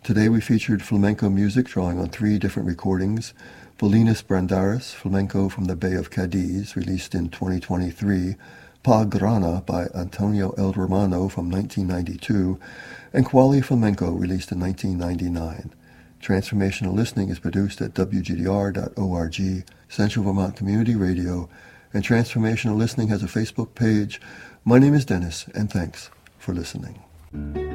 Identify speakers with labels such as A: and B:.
A: Today we featured flamenco music drawing on 3 different recordings. Bolinas Brandaris, flamenco from the Bay of Cadiz, released in 2023, Pa Grana by Antonio El Romano from 1992, and Quali Flamenco, released in 1999. Transformational Listening is produced at WGDR.org, Central Vermont Community Radio, and Transformational Listening has a Facebook page. My name is Dennis, and thanks for listening.